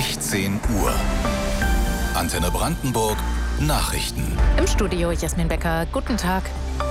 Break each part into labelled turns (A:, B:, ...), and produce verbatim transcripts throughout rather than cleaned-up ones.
A: sechzehn Uhr. Antenne Brandenburg Nachrichten.
B: Im Studio Jasmin Becker. Guten Tag.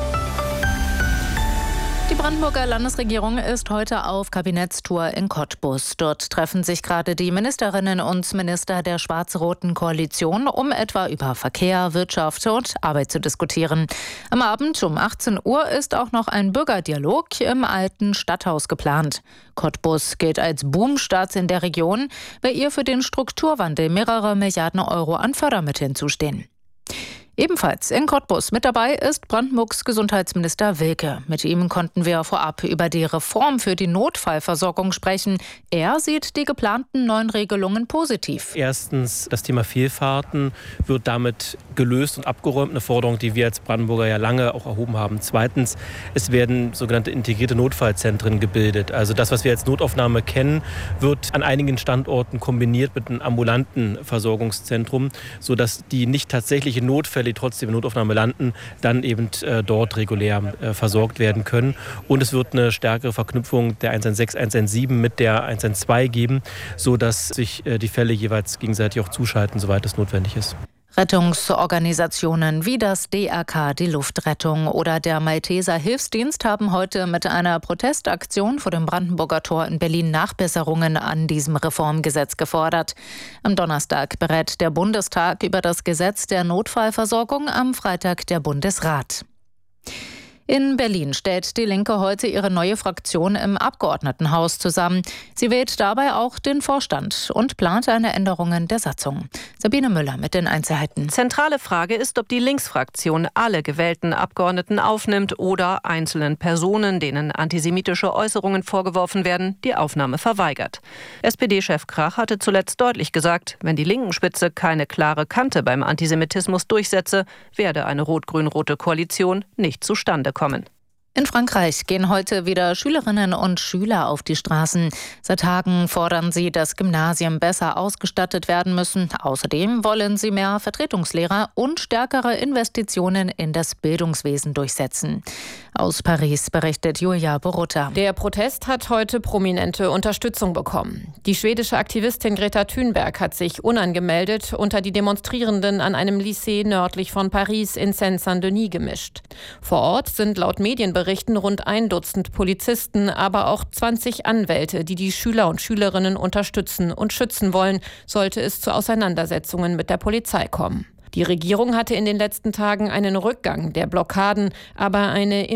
B: Die Brandenburger Landesregierung ist heute auf Kabinettstour in Cottbus. Dort treffen sich gerade die Ministerinnen und Minister der schwarz-roten Koalition, um etwa über Verkehr, Wirtschaft und Arbeit zu diskutieren. Am Abend um achtzehn Uhr ist auch noch ein Bürgerdialog im alten Stadthaus geplant. Cottbus gilt als Boomstadt in der Region, weil ihr für den Strukturwandel mehrere Milliarden Euro an Fördermitteln zustehen. Ebenfalls in Cottbus mit dabei ist Brandenburgs Gesundheitsminister Wilke. Mit ihm konnten wir vorab über die Reform für die Notfallversorgung sprechen. Er sieht die geplanten neuen Regelungen positiv.
C: Erstens, das Thema Fehlfahrten wird damit gelöst und abgeräumt. Eine Forderung, die wir als Brandenburger ja lange auch erhoben haben. Zweitens, es werden sogenannte integrierte Notfallzentren gebildet. Also das, was wir als Notaufnahme kennen, wird an einigen Standorten kombiniert mit einem ambulanten Versorgungszentrum, sodass die nicht tatsächliche Notfälle, die trotzdem in Notaufnahme landen, dann eben äh, dort regulär äh, versorgt werden können. Und es wird eine stärkere Verknüpfung der eins eins sechs, eins eins sieben mit der eins eins zwei geben, sodass sich äh, die Fälle jeweils gegenseitig auch zuschalten, soweit es notwendig ist.
B: Rettungsorganisationen wie das D R K, die Luftrettung oder der Malteser Hilfsdienst haben heute mit einer Protestaktion vor dem Brandenburger Tor in Berlin Nachbesserungen an diesem Reformgesetz gefordert. Am Donnerstag berät der Bundestag über das Gesetz der Notfallversorgung, am Freitag der Bundesrat. In Berlin stellt die Linke heute ihre neue Fraktion im Abgeordnetenhaus zusammen. Sie wählt dabei auch den Vorstand und plant eine Änderung der Satzung. Sabine Müller mit den Einzelheiten.
D: Zentrale Frage ist, ob die Linksfraktion alle gewählten Abgeordneten aufnimmt oder einzelnen Personen, denen antisemitische Äußerungen vorgeworfen werden, die Aufnahme verweigert. S P D-Chef Krach hatte zuletzt deutlich gesagt, wenn die Linken-Spitze keine klare Kante beim Antisemitismus durchsetze, werde eine rot-grün-rote Koalition nicht zustande kommen.
B: In Frankreich gehen heute wieder Schülerinnen und Schüler auf die Straßen. Seit Tagen fordern sie, dass Gymnasien besser ausgestattet werden müssen. Außerdem wollen sie mehr Vertretungslehrer und stärkere Investitionen in das Bildungswesen durchsetzen. Aus Paris berichtet Julia Borutta.
E: Der Protest hat heute prominente Unterstützung bekommen. Die schwedische Aktivistin Greta Thunberg hat sich unangemeldet unter die Demonstrierenden an einem Lycée nördlich von Paris in Seine-Saint-Denis gemischt. Vor Ort sind laut Medienberichten berichten rund ein Dutzend Polizisten, aber auch zwanzig Anwälte, die die Schüler und Schülerinnen unterstützen und schützen wollen, sollte es zu Auseinandersetzungen mit der Polizei kommen. Die Regierung hatte in den letzten Tagen einen Rückgang der Blockaden, aber eine